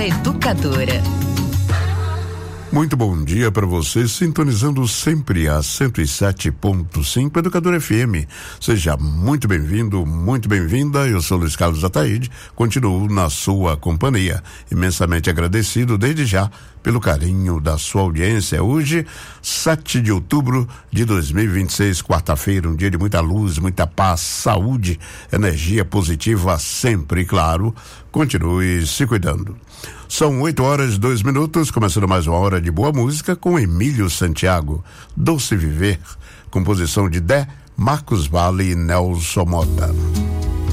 Educadora. Muito bom dia para você, sintonizando sempre a 107.5 Educadora FM. Seja muito bem-vindo, muito bem-vinda. Eu sou Luiz Carlos Ataíde, continuo na sua companhia. Imensamente agradecido desde já pelo carinho da sua audiência. Hoje, 7 de outubro de 2026, quarta-feira, um dia de muita luz, muita paz, saúde, energia positiva sempre, e claro, continue se cuidando. São 8h02, começando mais uma hora de boa música com Emílio Santiago, Doce Viver, composição de Dé, Marcos Valle e Nelson Mota.